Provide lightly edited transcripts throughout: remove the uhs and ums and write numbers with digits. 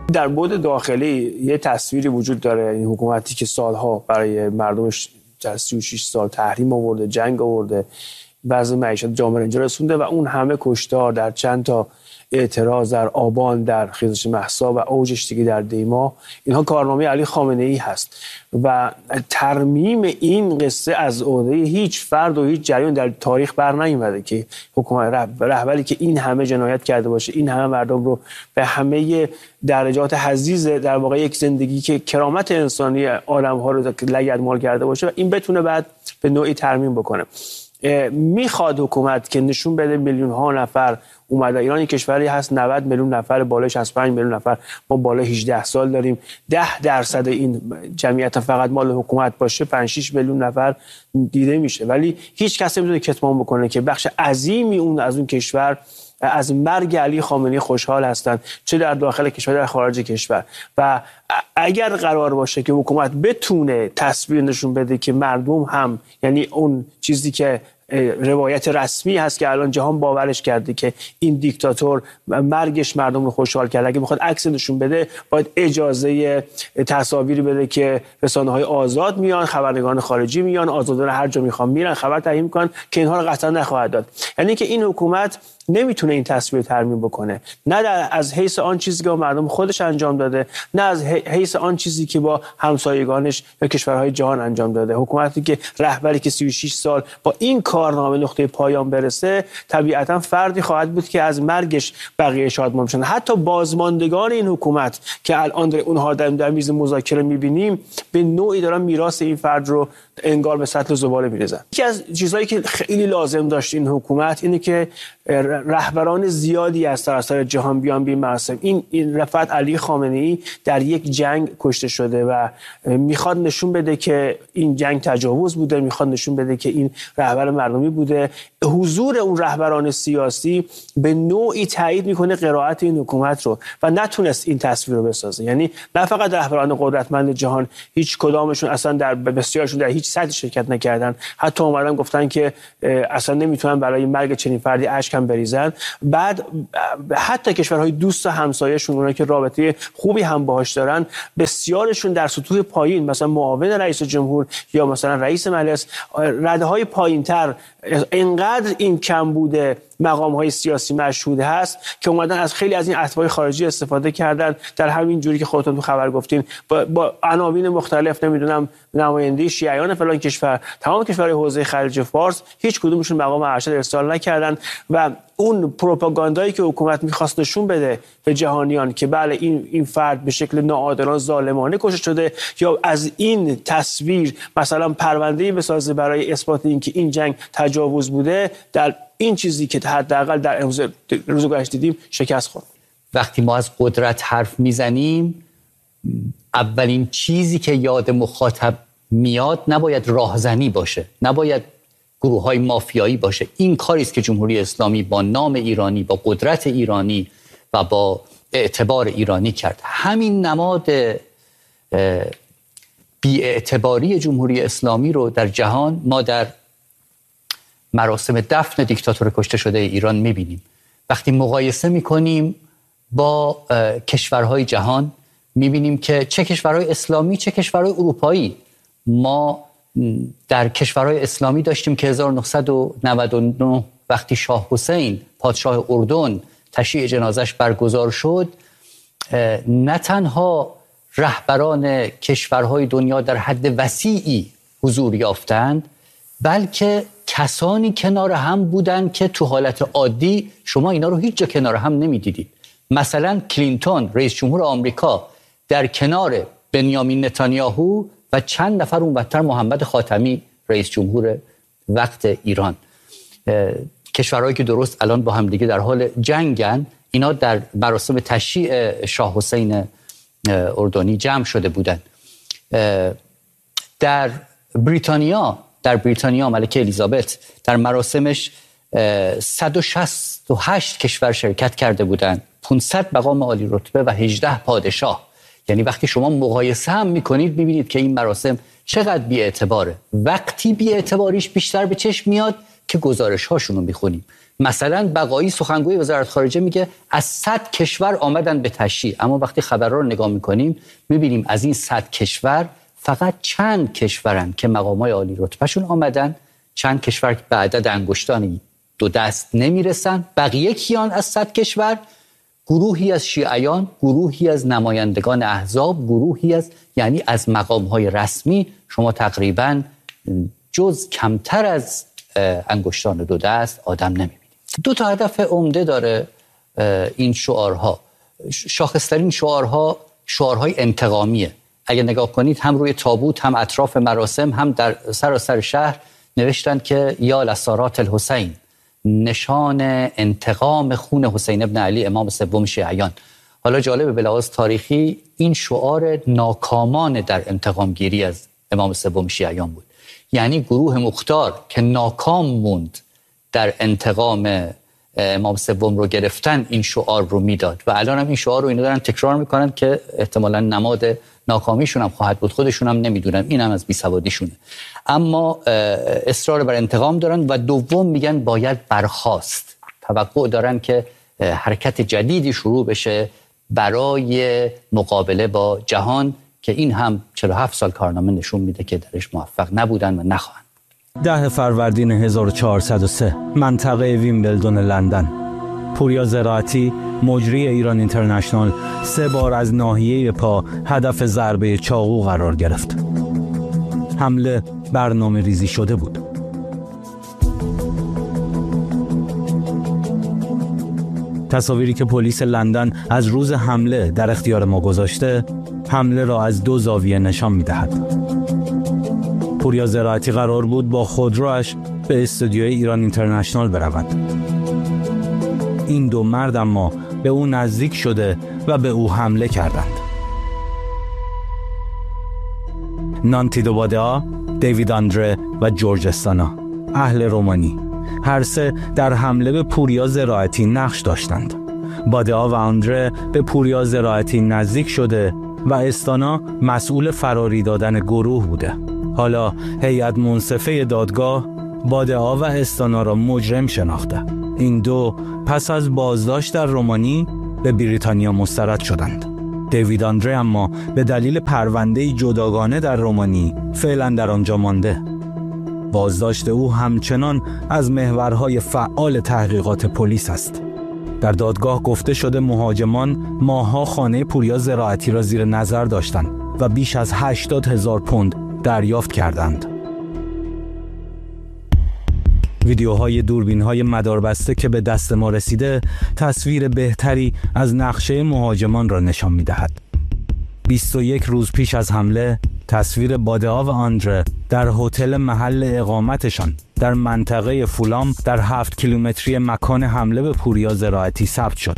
در بعد داخلی یه تصویری وجود داره، این حکومتی که سالها برای مردمش در 36 سال تحریم آورده، جنگ آورده، وضع معیشت جامعه اینجا رسونده و اون همه کشتار در چند تا اعتراض در آبان، در خیزش مهسا و اوجش دیگه در دیما، اینها کارنامه علی خامنه ای هست و ترمیم این قصه از عهده هیچ فرد و هیچ جریان در تاریخ بر نیومده که حکومت رهبری که این همه جنایت کرده باشه، این همه مردم رو به همه درجات حضیض در واقع یک زندگی که کرامت انسانی آدم‌ها رو لگدمال کرده باشه و این بتونه بعد به نوعی ترمیم بکنه. میخواد حکومت که نشون بده میلیون ها نفر اومده ایران، یک کشوری هست 90 میلیون نفر، بالای 65 میلیون نفر، ما بالای 18 سال داریم، 10% این جمعیت فقط مال حکومت باشه 5-6 میلیون نفر دیده میشه، ولی هیچ کس نمیتونه کتمان بکنه که بخش عظیمی از اون کشور از مرگ علی خامنه‌ای خوشحال هستند، چه در داخل کشور در خارج کشور. و اگر قرار باشه که حکومت بتونه تصویر نشون بده که مردم هم، یعنی اون چیزی که روایت رسمی هست که الان جهان باورش کرده که این دیکتاتور مرگش مردم رو خوشحال کرده، اگه بخواد عکس نشون بده باید اجازه تصاویری بده که رسانه‌های آزاد میان، خبرنگاران خارجی میان، آزادانه هر جا میخوان میرن خبر تهیه میکنن که اینها رو قطعا نخواهد داد. یعنی که این حکومت نمیتونه این تصویر ترمیم بکنه، نه از حیث آن چیزی که با مردم خودش انجام داده، نه از حیث آن چیزی که با همسایگانش یا کشورهای جهان انجام داده. حکومتی که رهبری که 36 سال با این کارنامه نقطه پایان برسه، طبیعتا فردی خواهد بود که از مرگش بقیه شادمان میشن. حتی بازماندگان این حکومت که الان اونها در میز مذاکره میبینیم، به نوعی دارن میراث این فرد رو انگار به سطل زباله میریزن. یکی از چیزهایی که خیلی لازم داشت این حکومت اینه که رهبران زیادی از سراسر جهان بیان به این مراسم. این رفعت علی خامنه‌ای در یک جنگ کشته شده و میخواد نشون بده که این جنگ تجاوز بوده، میخواد نشون بده که این رهبر مردمی بوده. حضور اون رهبران سیاسی به نوعی تایید میکنه قرائت این حکومت رو و نتونست این تصویر رو بسازه. یعنی نه فقط رهبران قدرتمند جهان، هیچ کدامشون اصلا در بسیارشون در هیچ سطحی شرکت نکردن، حتی اومدن گفتن که اصلا نمیتونن برای مرگ چنین فردی اشک هم بریزن. بعد حتی کشورهای دوست و همسایه‌شون، اونایی که رابطه خوبی هم باهاش دارن، بسیارشون در سطوح پایین، مثلا معاون رئیس جمهور یا مثلا رئیس مجلس، رده‌های پایین‌تر، اینقدر این کم بوده مقام‌های سیاسی مشهود هست که اومدن از خیلی از این اتباع خارجی استفاده کردن، در همین جوری که خودتون تو خبر گفتین با عناوین مختلف، نمیدونم نماینده شیعیان فلان کشور، تمام کشورهای حوزه خلیج فارس، هیچ کدومشون مقام ارشد ارسال نکردن و اون پروپاگاندایی که حکومت می‌خواست نشون بده به جهانیان که بله این فرد به شکل ناعادلانه ظالمانه کشته شده، یا از این تصویر مثلا پرونده‌ای بسازه برای اثبات اینکه این جنگ تجاوز بوده، در این چیزی که حداقل در روز گذشته دیدیم شکست خورد. وقتی ما از قدرت حرف میزنیم، اولین چیزی که یاد مخاطب میاد نباید راهزنی باشه، نباید گروه‌های مافیایی باشه. این کاری است که جمهوری اسلامی با نام ایرانی، با قدرت ایرانی و با اعتبار ایرانی کرد. همین نماد بی‌اعتباری جمهوری اسلامی رو در جهان ما در مراسم دفن دیکتاتور کشته شده ایران می‌بینیم. وقتی مقایسه می‌کنیم با کشورهای جهان، می‌بینیم که چه کشورهای اسلامی چه کشورهای اروپایی، ما در کشورهای اسلامی داشتیم که 1999 وقتی شاه حسین پادشاه اردن تشییع جنازش برگزار شد، نه تنها رهبران کشورهای دنیا در حد وسیعی حضور یافتند، بلکه کسانی کنار هم بودند که تو حالت عادی شما اینا رو هیچ جا کنار هم نمیدیدید. مثلا کلینتون رئیس جمهور آمریکا در کنار بنیامین نتانیاهو و چند نفر اونورتر محمد خاتمی رئیس جمهور وقت ایران، کشورهایی که درست الان با هم دیگه در حال جنگن، اینا در مراسم تشییع شاه حسین اردنی جمع شده بودند. در بریتانیا ملکه الیزابت در مراسمش 168 کشور شرکت کرده بودند، 500 مقام عالی رتبه و 18 پادشاه. یعنی وقتی شما مقایسه هم میکنید میبینید که این مراسم چقدر بی‌اعتباره. وقتی بی‌اعتباریش بیشتر به چشم میاد که گزارش هاشون رو میخونیم، مثلا بقایی سخنگوی وزارت خارجه میگه از 100 کشور آمدن به تشییع، اما وقتی خبرها رو نگاه میکنیم میبینیم از این 100 کشور فقط چند کشورن که مقامای عالی رتبهشون آمدن، چند کشور که به عدد انگشتان 2 دست نمیرسن، بقیه کیان از 100 کشور؟ گروهی از شیعیان، گروهی از نمایندگان احزاب، گروهی از، یعنی از مقامهای رسمی شما تقریباً جز کمتر از انگشتان 2 دست آدم نمیبینید. 2 تا هدف عمده داره این شعارها. شاخصترین شعارهای انتقامیه. اگه نگاه کنید هم روی تابوت، هم اطراف مراسم، هم در سراسر شهر نوشتن که یا لسارات الحسین، نشان انتقام خون حسین ابن علی امام سوم شیعیان. حالا جالبه به لحاظ تاریخی این شعار ناکامان در انتقام گیری از امام سوم شیعیان بود. یعنی گروه مختار که ناکام موند در انتقام امام سوم رو گرفتن این شعار رو میداد و الان هم این شعار رو اینا دارن تکرار میکنن که احتمالاً نماد ناکامیشون هم خواهد بود، خودشون هم نمیدونن، این هم از بیسوادیشونه. اما اصرار بر انتقام دارن و دوم میگن باید برخاست. توقع دارن که حرکت جدیدی شروع بشه برای مقابله با جهان که این هم 47 سال کارنامه نشون میده که درش موفق نبودن و نخواهند. 10 فروردین 1403 منطقه ویمبلدون لندن. پوریا زراعتی مجری ایران اینترنشنال 3 بار از ناحیه پا هدف ضربه چاقو قرار گرفت. حمله برنامه ریزی شده بود. تصاویری که پلیس لندن از روز حمله در اختیار ما گذاشته، حمله را از 2 زاویه نشان می‌دهد. پوریا زراعتی قرار بود با خودروش به استودیوی ایران اینترنشنال برود. این 2 مرد اما به او نزدیک شده و به او حمله کردند. نانتی دوبادئا، دیوید آندره و جورج استانا، اهل رومانی، هر 3 در حمله به پوریا زراعتی نقش داشتند. بادئا و آندره به پوریا زراعتی نزدیک شده و استانا مسئول فراری دادن گروه بوده. حالا هیئت منصفه دادگاه بادئا و استانا را مجرم شناخته. این 2 پس از بازداشت در رومانی به بریتانیا مسترد شدند. دیوید آندره اما به دلیل پرونده جداگانه در رومانی فعلا در آنجا مانده. بازداشت او همچنان از محورهای فعال تحقیقات پلیس است. در دادگاه گفته شده مهاجمان ماه‌ها خانه پوریا زراعتی را زیر نظر داشتند و بیش از 80,000 پوند دریافت کردند. ویدیوهای دوربین‌های مداربسته که به دست ما رسیده تصویر بهتری از نقشه مهاجمان را نشان می‌دهد. 21 روز پیش از حمله تصویر بادئا و آندره در هتل محل اقامتشان در منطقه فولام در 7 کیلومتری مکان حمله به پوریا زراعتی ثبت شد.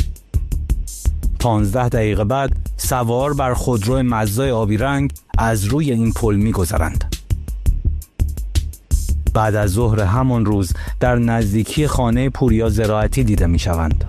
15 دقیقه بعد سوار بر خودرو مزدای آبی رنگ از روی این پل می‌گذرند. بعد از ظهر همان روز در نزدیکی خانه پوریا زراعتی دیده می‌شوند.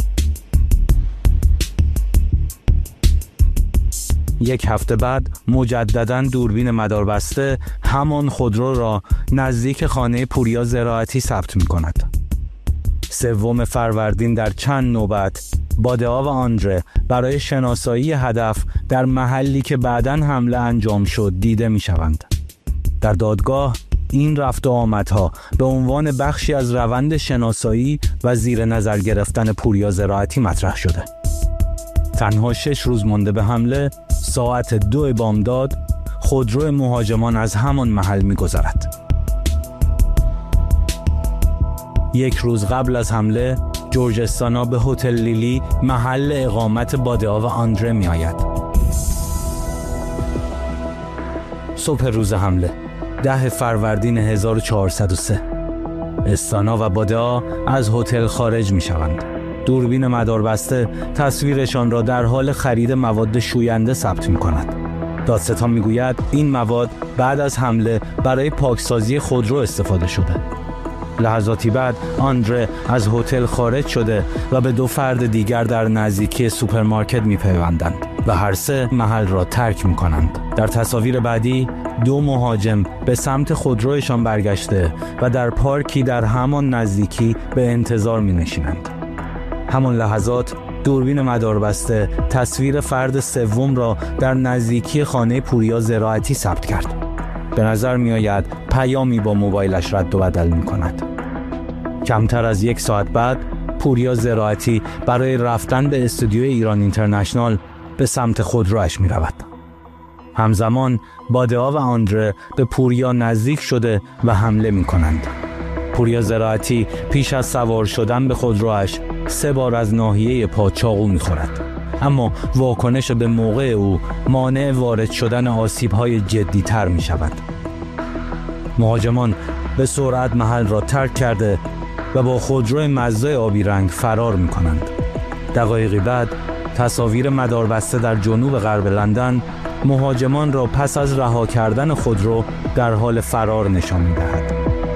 1 هفته بعد مجدداً دوربین مداربسته همان خودرو را نزدیک خانه پوریا زراعتی ثبت می‌کند. 3 فروردین در چند نوبت بادئا و آندره برای شناسایی هدف در محلی که بعداً حمله انجام شد دیده می‌شوند. در دادگاه این رفت و آمدها به عنوان بخشی از روند شناسایی و زیر نظر گرفتن پوریا زراعتی مطرح شده. تنها 6 روز مانده به حمله، ساعت 2 بامداد خودرو مهاجمان از همان محل می‌گذرد. 1 روز قبل از حمله جورج استانا به هتل لیلی محل اقامت بادئا و آندره می‌آید. صبح روز حمله 10 فروردین 1403 استانا و بادئا از هتل خارج می‌شوند. دوربین مداربسته تصویرشان را در حال خرید مواد شوینده ثبت می‌کند. دادستان می‌گوید این مواد بعد از حمله برای پاکسازی خودرو استفاده شده. لحظاتی بعد آندره از هتل خارج شده و به 2 فرد دیگر در نزدیکی سوپرمارکت می‌پیوندند. و هر سه محل را ترک می‌کنند. در تصاویر بعدی 2 مهاجم به سمت خودرویشان برگشته و در پارکی در همان نزدیکی به انتظار می‌نشینند. همان لحظات دوربین مداربسته تصویر فرد سوم را در نزدیکی خانه پوریا زراعتی ثبت کرد. به نظر می‌آید پیامی با موبایلش رد و بدل می‌کند. کمتر از 1 ساعت بعد پوریا زراعتی برای رفتن به استودیوی ایران اینترنشنال به سمت خودرویش می‌رود. همزمان باده‌ها و آندره به پوریا نزدیک شده و حمله می‌کنند. پوریا زراعتی پیش از سوار شدن به خودرویش 3 بار از ناحیه پا چاقو می‌خورد، اما واکنش به موقع او مانع وارد شدن آسیب‌های جدی‌تر می‌شود. مهاجمان به سرعت محل را ترک کرده و با خودروی مزدا آبی رنگ فرار می‌کنند. دقایقی بعد تصاویر مداربسته در جنوب غرب لندن مهاجمان را پس از رها کردن خودرو در حال فرار نشان می‌دهد.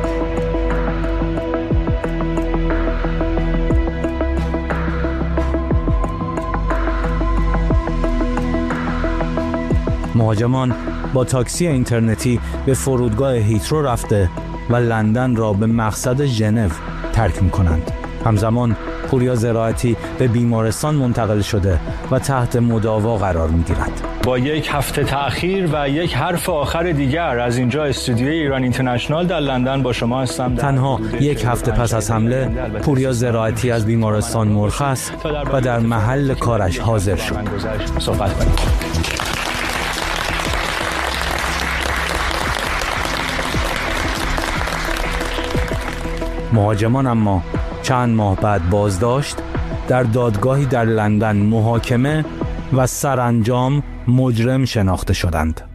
مهاجمان با تاکسی اینترنتی به فرودگاه هیترو رفته و لندن را به مقصد ژنو ترک می‌کنند. همزمان پوریا زراعتی به بیمارستان منتقل شده و تحت مداوا قرار می‌گیرد. با 1 هفته تأخیر و 1 حرف آخر دیگر از اینجا استودیوی ایران اینترنشنال در لندن با شما هستم. تنها 1 هفته پس از حمله پوریا زراعتی از بیمارستان مرخص و در محل کارش حاضر شد. صحبت کنیم. مهاجمان اما چند ماه بعد بازداشت، در دادگاهی در لندن محاکمه و سرانجام مجرم شناخته شدند.